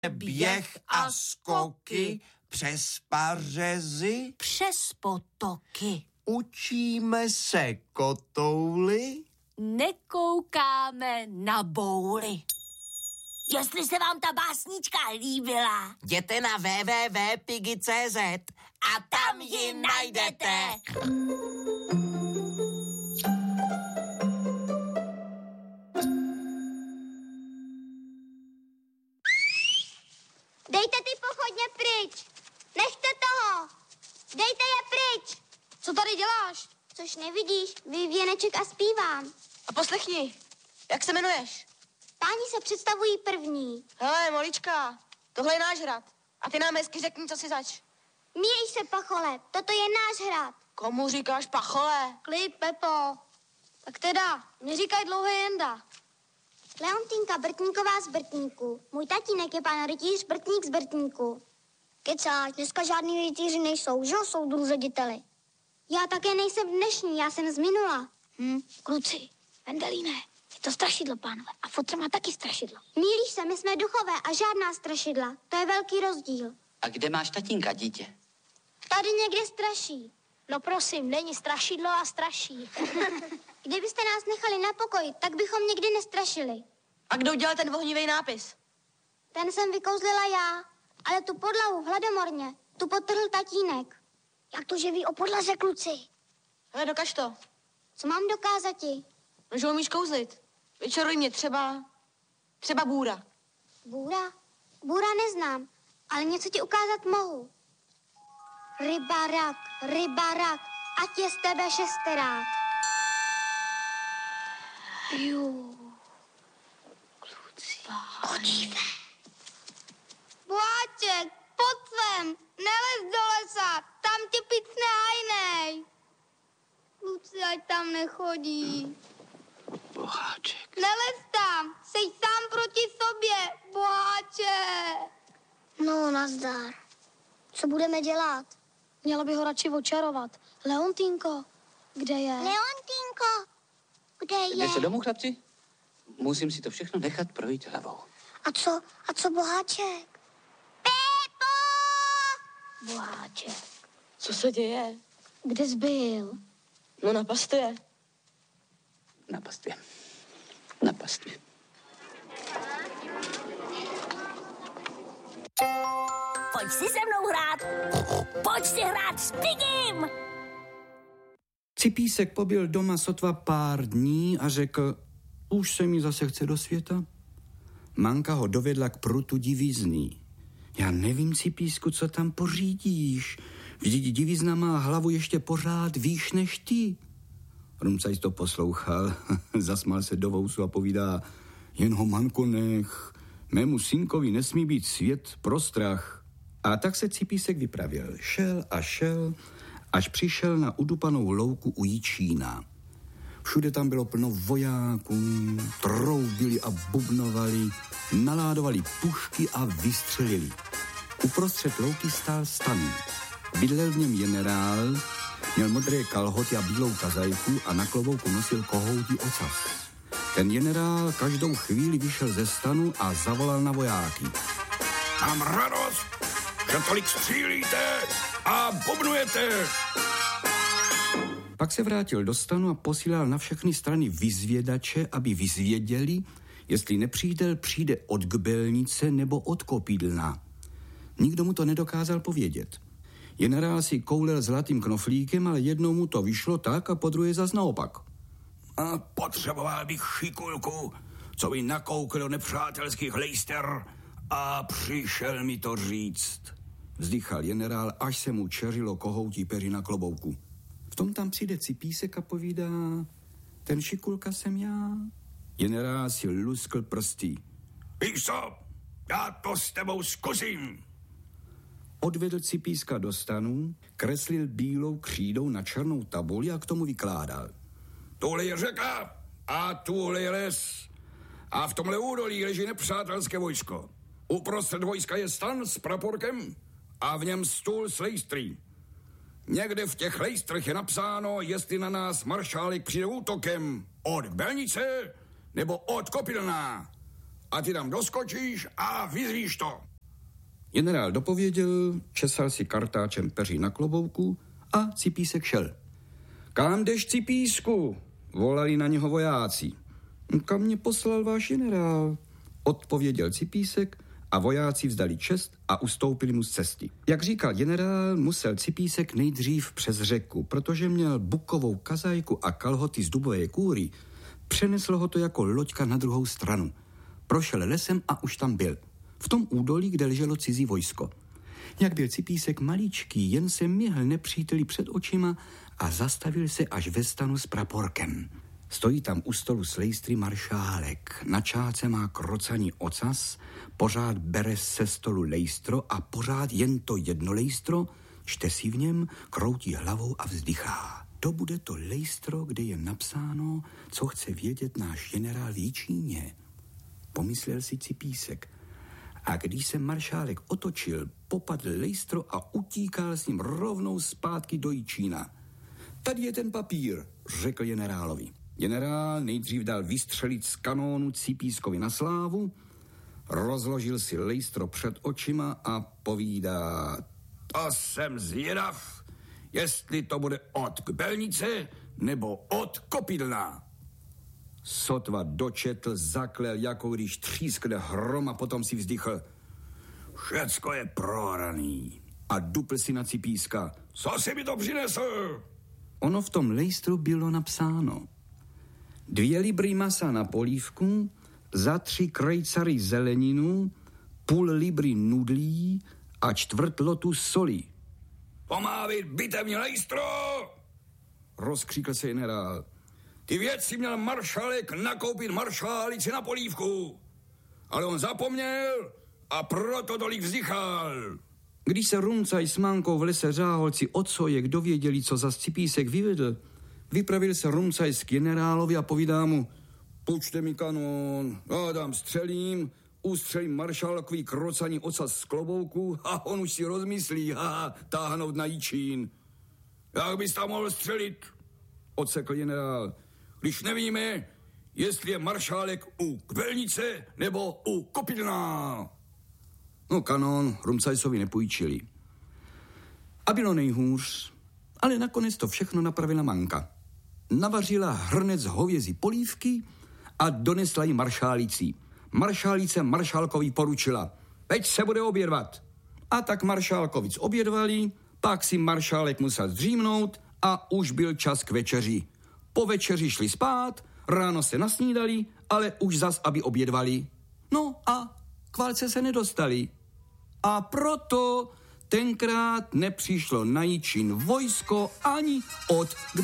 běh a skoky přes pařezy, přes potoky. Učíme se kotouly, nekoukáme na bouly. Jestli se vám ta básnička líbila, jděte na www.piggy.cz a tam ji najdete. Dejte ty pochodně pryč. Nechte toho. Dejte je pryč. Co tady děláš? Což nevidíš, vyvěneček a zpívám. A poslechni, jak se jmenuješ? Páni se představují první. Hele, Molička, tohle je náš hrad. A ty nám hezky řekni, co si zač. Míjíš se, Pachole, toto je náš hrad. Komu říkáš Pachole? Klid, Pepo. Tak teda, neříkaj dlouhé Jenda. Leontýnka Brtníková z Brtníku. Můj tatínek je pan rytíř Brtník z Brtníku. Kecáš, dneska žádný rytíři nejsou, že jo, soudru řediteli. Já také nejsem dnešní, já jsem z minula. Kluci, Vendelíne, je to strašidlo, pánové. A fotr má taky strašidlo. Mýlíš se, my jsme duchové a žádná strašidla. To je velký rozdíl. A kde máš tatínka, dítě? Tady někde straší. No prosím, není strašidlo a straší. Kdybyste nás nechali na pokoji, tak bychom nikdy nestrašili. A kdo udělal ten ohnivý nápis? Ten jsem vykouzlila já, ale tu podlahu v Hladomorně, tu podtrhl tatínek. Jak to, že ví o podlaze, kluci? Hele, dokaž to. Co mám dokázati? No, že umíš kouzlit. Vyčaruj mě třeba bůra. Bůra? Bůra neznám, ale něco ti ukázat mohu. Rybarak, ať je z tebe šesterák. Jo, kluci. Podívej. Boháček, pojď sem, nelez do lesa, tam tě picne hajnej. Kluci, ať tam nechodí. Boháček. Nelez tam, seš sám proti sobě, Boháček. No, nazdar. Co budeme dělat? Měla by ho radši očarovat. Leontýnko, kde je? Leontýnko, kde je? Jdete domů, chlapci? Musím si to všechno nechat projít hlavou. A co Boháček? Pepo! Boháček. Co se děje? Kde jsi byl? No na pastvě. Na pastvě. Na pastvě. Pojď si se mnou hrát. Pojď si hrát s Piggym. Cipísek pobyl doma sotva pár dní a řekl, už se mi zase chce do světa. Manka ho dovedla k prutu divízny. Já nevím, Cipísku, co tam pořídíš. Vždyť divízna má hlavu ještě pořád výš než ty. Rumcajs to poslouchal, zasmál se do vousu a povídá, jen ho, Manko, nech, mému synkovi nesmí být svět pro strach. A tak se Cipísek vypravil. Šel a šel, až přišel na udupanou louku u Jičína. Všude tam bylo plno vojáků, troubili a bubnovali, naládovali pušky a vystřelili. Uprostřed louky stál stan. Bydlel v něm generál, měl modré kalhoty a bílou kazajku a na klobouku nosil kohoutí ocas. Ten generál každou chvíli vyšel ze stanu a zavolal na vojáky. mám radost, že tolik střílíte a bubnujete. Pak se vrátil do stanu a posílal na všechny strany vyzvědače, aby vyzvěděli, jestli nepřítel přijde od Gbelnice nebo od Kopidlna. Nikdo mu to nedokázal povědět. Generál si koulel zlatým knoflíkem, ale jednou mu to vyšlo tak a podruhé zas naopak. A potřeboval bych šikulku, co by nakoukl do nepřátelských lejster a přišel mi to říct. Vzdychal generál, až se mu čeřilo kohoutí peří na klobouku. V tom tam přijde Cipísek a povídá, ten šikulka jsem já. Generál si luskl prsty. Víš co, já to s tebou zkusím. Odvedl Cipíska do stanu, kreslil bílou křídou na černou tabuli a k tomu vykládal. Tuhle je řeka a tuhle je les. A v tomhle údolí leží nepřátelské vojsko. Uprostřed vojska je stan s praporkem a v něm stůl s lejstry. Někde v těch lejstrech je napsáno, jestli na nás maršálek přijde útokem od Belnice nebo od Kopilná. A ty tam doskočíš a vyzvíš to. Generál dopověděl, česal si kartáčem peří na klobouku a Cipísek šel. Kam jdeš, Cipísku? Volali na něho vojáci. Kam mě poslal váš generál? Odpověděl Cipísek a vojáci vzdali čest a ustoupili mu z cesty. Jak říkal generál, musel Cipísek nejdřív přes řeku, protože měl bukovou kazajku a kalhoty z dubové kůry. Přeneslo ho to jako loďka na druhou stranu. Prošel lesem a už tam byl. V tom údolí, kde leželo cizí vojsko. Jak byl Cipísek maličký, jen se myhl nepříteli před očima a zastavil se až ve stanu s praporkem. Stojí tam u stolu s lejstry maršálek. Na čáce má krocaný ocas, pořád bere se stolu lejstro a pořád jen to jedno lejstro, čte si v něm, kroutí hlavou a vzdychá. To bude to lejstro, kde je napsáno, co chce vědět náš generál v Jičíně. Pomyslel si Cipísek. A když se maršálek otočil, popadl lejstro a utíkal s ním rovnou zpátky do Jičína. Tady je ten papír, řekl generálovi. Generál nejdřív dal vystřelit z kanónu Cipískovi na slávu, rozložil si lejstro před očima a povídá: To jsem zvědav, jestli to bude od Kbelnice nebo od Kopidlna. Sotva dočetl, zaklel, jako když třískne hrom a potom si vzdychl. Všecko je prohraný. A dupl si na Cipíska. Co si mi to přinesl? Ono v tom lejstru bylo napsáno: 2 libry masa na polívku, za 3 krejcary zeleninu, 0,5 libry nudlí a 1/4 lotu soli. To má být bitevní lejstro! Rozkřikl se generál. Ty věci měl maršálek nakoupit maršálici na polívku. Ale on zapomněl a proto tolik vzdychal. Když se Rumcaj s Mankou v lese Řáholci od Sojek dověděli, co za Cipísek vyvedl, vypravil se Rumcaj k generálovi a povídá mu: Půjčte mi kanón, já dám střelím, ustřelím maršálkový krocaný ocas z klobouku a on už si rozmyslí, táhnout na Jičín. Jak bys tam mohl střelit? Odsekl generál. Když nevíme, jestli je maršálek u Kbelnice nebo u Kopidlna. No kanón Rumcajsovi nepůjčili. A bylo nejhůř, ale nakonec to všechno napravila Manka. Navařila hrnec hovězí polívky a donesla jí maršálicí. Maršálice maršálkovi poručila: Teď se bude obědvat. A tak maršálkovic obědvali, pak si maršálek musel zdřímnout a už byl čas k večeři. Po večeři šli spát, ráno se nasnídali, ale už zas, aby obědvali. No a k válce se nedostali. A proto tenkrát nepřišlo na Jičín vojsko ani od